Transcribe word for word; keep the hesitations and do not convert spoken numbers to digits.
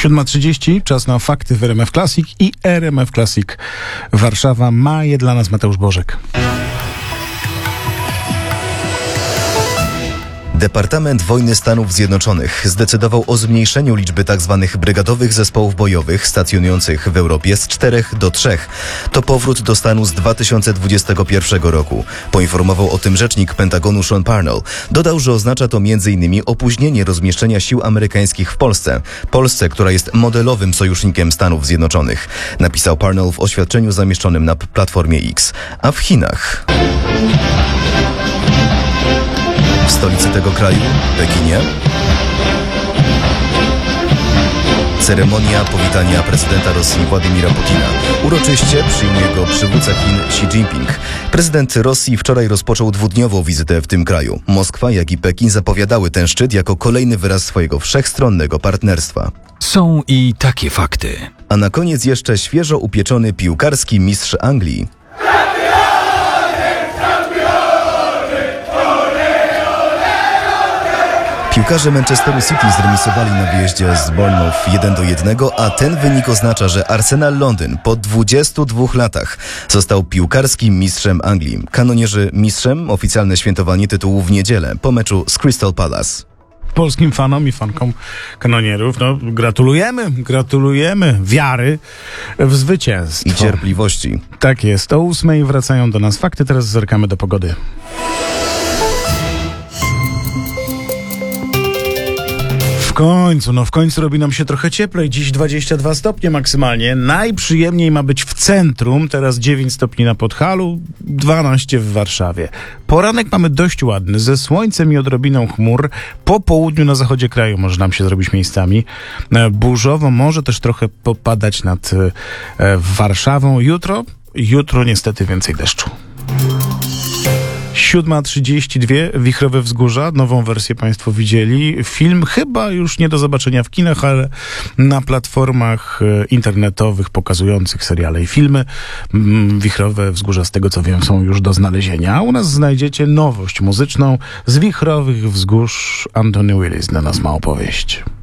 siódma trzydzieści, czas na fakty w R M F Classic i R M F Classic Warszawa. Ma je dla nas Mateusz Bożek. Departament Wojny Stanów Zjednoczonych zdecydował o zmniejszeniu liczby tzw. brygadowych zespołów bojowych stacjonujących w Europie z czterech do trzech. To powrót do stanu z dwa tysiące dwudziestego pierwszego roku. Poinformował o tym rzecznik Pentagonu Sean Parnell. Dodał, że oznacza to między innymi opóźnienie rozmieszczenia sił amerykańskich w Polsce. Polsce, która jest modelowym sojusznikiem Stanów Zjednoczonych. Napisał Parnell w oświadczeniu zamieszczonym na platformie X. A w Chinach... W stolicy tego kraju, Pekinie, ceremonia powitania prezydenta Rosji Władimira Putina. Uroczyście przyjmuje go przywódca Chin Xi Jinping. Prezydent Rosji wczoraj rozpoczął dwudniową wizytę w tym kraju. Moskwa, jak i Pekin zapowiadały ten szczyt jako kolejny wyraz swojego wszechstronnego partnerstwa. Są i takie fakty. A na koniec jeszcze świeżo upieczony piłkarski mistrz Anglii. Piłkarze Manchesteru City zremisowali na wyjeździe z Bournemouth jeden do jednego, a ten wynik oznacza, że Arsenal Londyn po dwudziestu dwóch latach został piłkarskim mistrzem Anglii. Kanonierzy mistrzem, oficjalne świętowanie tytułu w niedzielę po meczu z Crystal Palace. Polskim fanom i fankom kanonierów, no gratulujemy, gratulujemy wiary w zwycięstwo. I cierpliwości. Tak jest. O ósmej wracają do nas fakty, teraz zerkamy do pogody. W końcu, no w końcu robi nam się trochę cieplej. Dziś dwadzieścia dwa stopnie maksymalnie. Najprzyjemniej ma być w centrum. Teraz dziewięć stopni na Podhalu, dwanaście w Warszawie. Poranek mamy dość ładny, ze słońcem i odrobiną chmur. Po południu na zachodzie kraju może nam się zrobić miejscami burzowo. Może też trochę popadać nad e, Warszawą. Jutro, jutro niestety więcej deszczu. siódma trzydzieści dwa, Wichrowe Wzgórza, nową wersję Państwo widzieli. Film chyba już nie do zobaczenia w kinach, ale na platformach internetowych pokazujących seriale i filmy. Wichrowe Wzgórza, z tego co wiem, są już do znalezienia. A u nas znajdziecie nowość muzyczną z Wichrowych Wzgórz. Anthony Willis dla nas ma opowieść.